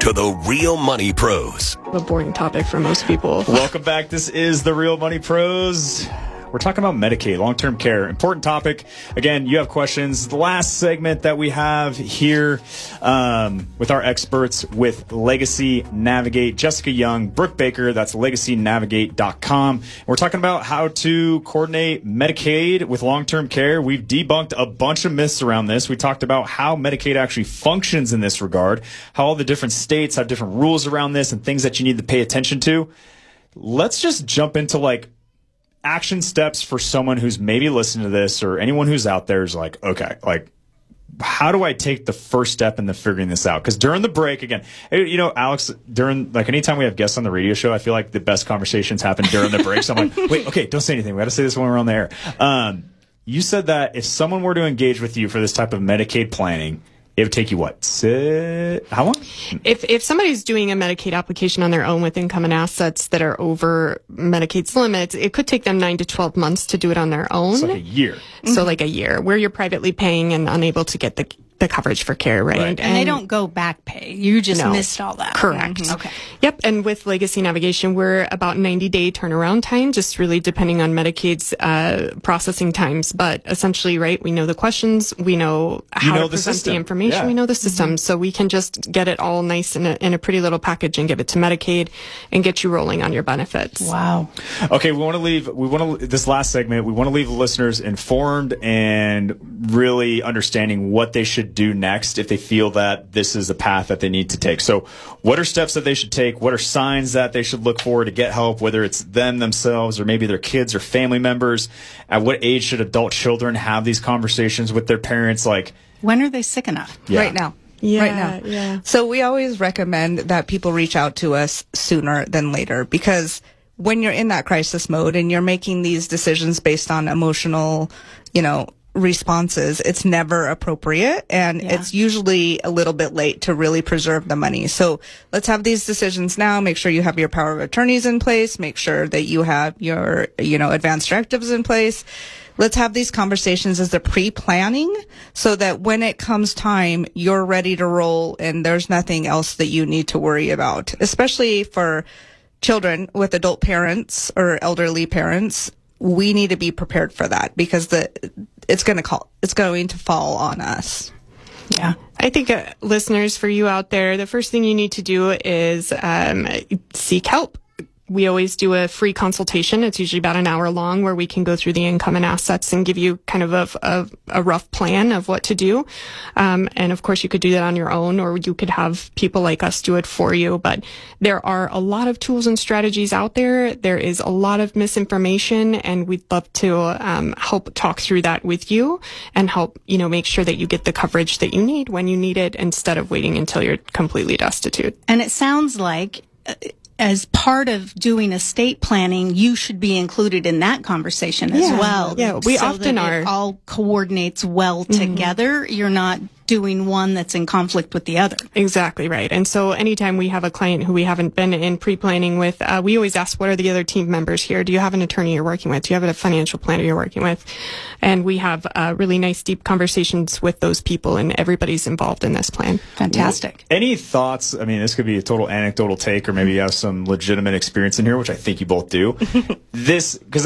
to the Real Money Pros. A boring topic for most people. Welcome back. This is the Real Money Pros. We're talking about Medicaid, long-term care. Important topic. Again, you have questions. The last segment that we have here with our experts with Legacy Navigate, Jessica Young, Brooke Baker, that's legacynavigate.com. We're talking about how to coordinate Medicaid with long-term care. We've debunked a bunch of myths around this. We talked about how Medicaid actually functions in this regard, how all the different states have different rules around this and things that you need to pay attention to. Let's just jump into action steps for someone who's maybe listening to this, or anyone who's out there is like, okay, how do I take the first step into figuring this out? Because during the break, again, Alex, during anytime we have guests on the radio show, I feel like the best conversations happen during the break. So I'm like, wait, okay, don't say anything. We got to say this when we're on the air. You said that if someone were to engage with you for this type of Medicaid planning, it would take you how long? If somebody's doing a Medicaid application on their own with income and assets that are over Medicaid's limits, it could take them 9 to 12 months to do it on their own. It's like a year. So like a year, where you're privately paying and unable to get the coverage for care, right? And they don't go back pay. You just missed all that. Correct. Mm-hmm. Okay. Yep. And with Legacy Navigation, we're about 90-day turnaround time, just really depending on Medicaid's processing times. But essentially, right, we know the questions, we know how to present the information, we know the system. So we can just get it all nice in a pretty little package and give it to Medicaid and get you rolling on your benefits. Wow. Okay, this last segment, we want to leave the listeners informed and really understanding what they should do next if they feel that this is a path that they need to take. So what are steps that they should take? What are signs that they should look for to get help, whether it's them themselves or maybe their kids or family members? At what age should adult children have these conversations with their parents? When are they sick enough? Yeah. Right now. Yeah, right now. Yeah. So we always recommend that people reach out to us sooner than later, because when you're in that crisis mode and you're making these decisions based on emotional, responses, it's never appropriate, and it's usually a little bit late to really preserve the money. So let's have these decisions now. Make sure you have your power of attorneys in place. Make sure that you have your, advanced directives in place. Let's have these conversations as a pre-planning so that when it comes time, you're ready to roll and there's nothing else that you need to worry about, especially for children with adult parents or elderly parents. We need to be prepared for that, because it's going to fall on us. Yeah. I think listeners, for you out there, the first thing you need to do is seek help. We always do a free consultation. It's usually about an hour long, where we can go through the income and assets and give you kind of a rough plan of what to do. And of course, you could do that on your own, or you could have people like us do it for you. But there are a lot of tools and strategies out there. There is a lot of misinformation, and we'd love to help talk through that with you and help, make sure that you get the coverage that you need when you need it, instead of waiting until you're completely destitute. And it sounds like as part of doing estate planning, you should be included in that conversation as well. Yeah, we so often that are. It all coordinates well together. You're not doing one that's in conflict with the other. Exactly right. And so anytime we have a client who we haven't been in pre-planning with, we always ask, what are the other team members here? Do you have an attorney you're working with? Do you have a financial planner you're working with? And we have really nice, deep conversations with those people, and everybody's involved in this plan. Fantastic. Any thoughts? I mean, this could be a total anecdotal take, or maybe you have some legitimate experience in here, which I think you both do. Because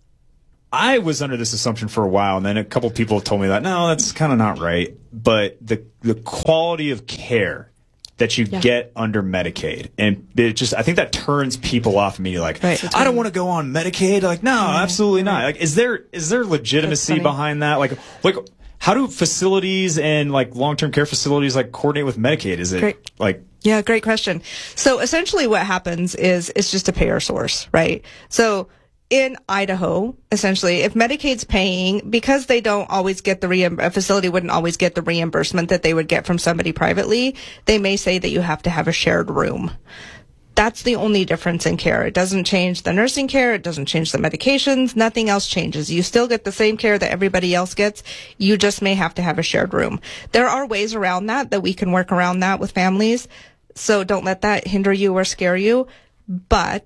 I was under this assumption for a while, and then a couple people told me that, no, that's kind of not right. But the quality of care that you get under Medicaid, and I think that turns people off immediately. I don't want to go on Medicaid. No, absolutely not. Is there legitimacy behind that? Like how do facilities and long-term care facilities coordinate with Medicaid? Is it Yeah, great question. So essentially what happens is it's just a payer source, right? So in Idaho, essentially, if Medicaid's paying, because they don't always get a facility wouldn't always get the reimbursement that they would get from somebody privately, they may say that you have to have a shared room. That's the only difference in care. It doesn't change the nursing care. It doesn't change the medications. Nothing else changes. You still get the same care that everybody else gets. You just may have to have a shared room. There are ways around that we can work around that with families. So don't let that hinder you or scare you. But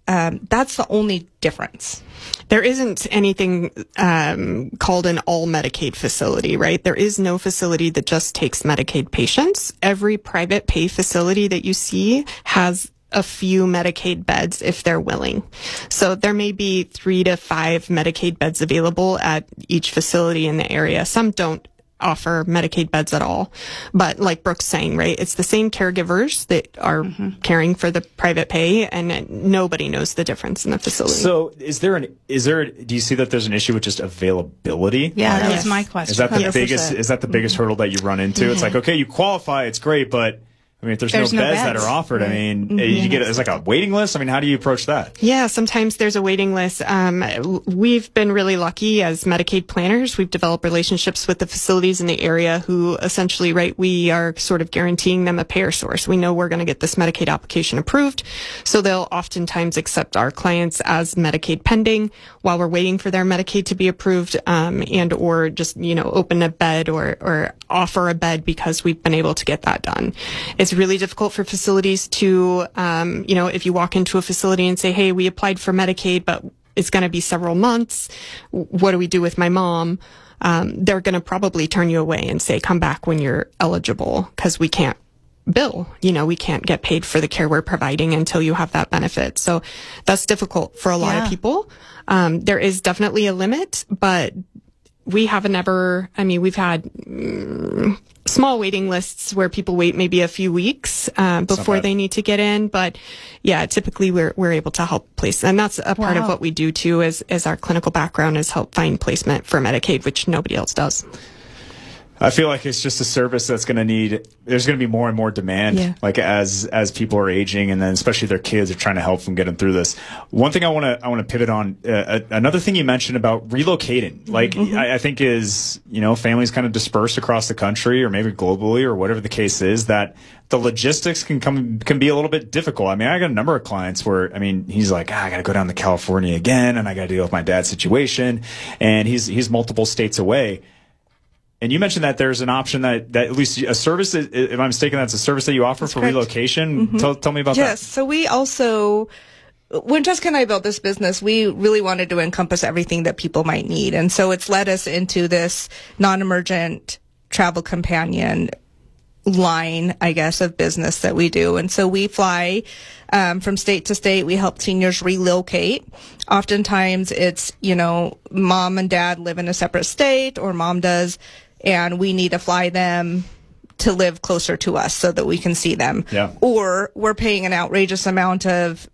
That's the only difference. There isn't anything called an all Medicaid facility, right? There is no facility that just takes Medicaid patients. Every private pay facility that you see has a few Medicaid beds if they're willing. So there may be 3 to 5 Medicaid beds available at each facility in the area. Some don't offer Medicaid beds at all. But like Brooke's saying, right, it's the same caregivers that are caring for the private pay, and nobody knows the difference in the facility. So do you see that there's an issue with just availability? Yeah, that was my question. Is that the 100%. biggest hurdle that you run into? It's like, okay, you qualify, it's great, but I mean, if there's no beds that are offered, I mean, you get it's like a waiting list. I mean, how do you approach that? Yeah, sometimes there's a waiting list. We've been really lucky as Medicaid planners. We've developed relationships with the facilities in the area who essentially, right, we are sort of guaranteeing them a payer source. We know we're going to get this Medicaid application approved. So they'll oftentimes accept our clients as Medicaid pending while we're waiting for their Medicaid to be approved, and or just, open a bed or offer a bed because we've been able to get that done. It's really difficult for facilities to, if you walk into a facility and say, hey, we applied for Medicaid, but it's going to be several months. What do we do with my mom? They're going to probably turn you away and say, come back when you're eligible because we can't bill. We can't get paid for the care we're providing until you have that benefit. So that's difficult for a lot of people. There is definitely a limit, but we've had small waiting lists where people wait maybe a few weeks before they need to get in. But yeah, typically we're able to help place. And that's a part of what we do too, as our clinical background is help find placement for Medicaid, which nobody else does. I feel like it's just a service that's going to there's going to be more and more demand, like as people are aging, and then especially their kids are trying to help them get them through this. One thing I want to pivot on, another thing you mentioned about relocating, like I think is, families kind of dispersed across the country or maybe globally or whatever the case is, that the logistics can be a little bit difficult. I mean, I got a number of clients where, he's like, I got to go down to California again, and I got to deal with my dad's situation, and he's multiple states away. And you mentioned that there's an option that at least a service, if I'm mistaken, that's a service that you offer for relocation. Tell me about that. Yes. So we also, when Jessica and I built this business, we really wanted to encompass everything that people might need. And so it's led us into this non-emergent travel companion line, I guess, of business that we do. And so we fly from state to state. We help seniors relocate. Oftentimes it's, mom and dad live in a separate state, or mom does, and we need to fly them to live closer to us so that we can see them. Yeah. Or we're paying an outrageous amount of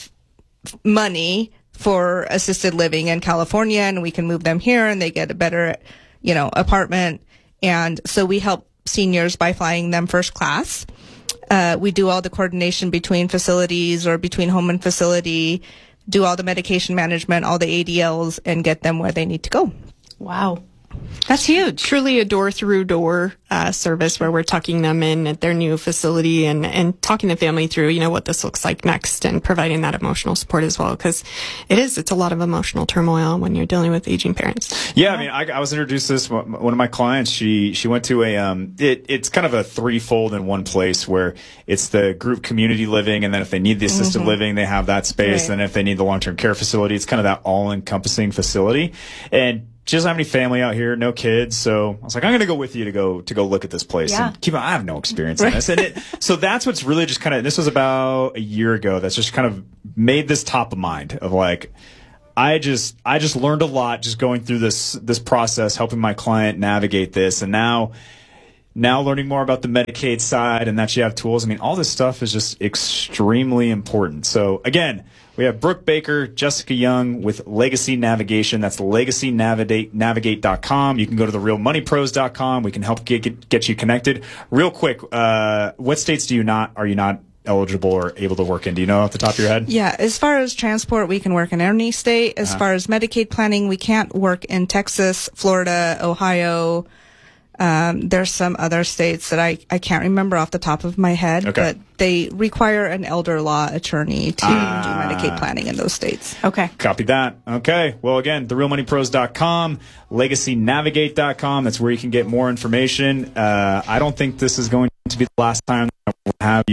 money for assisted living in California, and we can move them here and they get a better, apartment. And so we help seniors by flying them first class. We do all the coordination between facilities or between home and facility, do all the medication management, all the ADLs, and get them where they need to go. Wow. That's huge. Truly a door-through-door service where we're tucking them in at their new facility and talking the family through, what this looks like next, and providing that emotional support as well, because it's a lot of emotional turmoil when you're dealing with aging parents. Yeah, I was introduced to this. One of my clients, she went to it's kind of a threefold in one place, where it's the group community living, and then if they need the assisted living, they have that space. Right. And if they need the long-term care facility, it's kind of that all-encompassing facility. And she doesn't have any family out here, no kids. So I was like, I'm going to go with you to go look at this place. Yeah. And I have no experience in this. And so that's what's really just kind of, this was about a year ago, that's just kind of made this top of mind of like, I just learned a lot just going through this process, helping my client navigate this. And now learning more about the Medicaid side and that you have tools. All this stuff is just extremely important. So again, we have Brooke Baker, Jessica Young with Legacy Navigation. That's legacynavigate.com. You can go to therealmoneypros.com. We can help get you connected. Real quick, what states are you not eligible or able to work in? Do you know off the top of your head? Yeah, as far as transport, we can work in any state. As far as Medicaid planning, we can't work in Texas, Florida, Ohio. There's some other states that I can't remember off the top of my head, but they require an elder law attorney to do Medicaid planning in those states. Okay. Copy that. Okay. Well, again, therealmoneypros.com, legacynavigate.com. That's where you can get more information. I don't think this is going to be the last time that we'll have you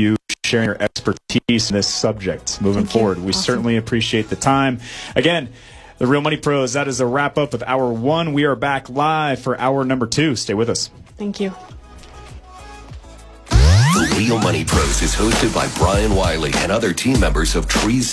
sharing your expertise in this subject moving forward. We certainly appreciate the time. Again, the Real Money Pros, that is a wrap up of hour 1. We are back live for hour number 2. Stay with us. Thank you. The Real Money Pros is hosted by Brian Wiley and other team members of Trees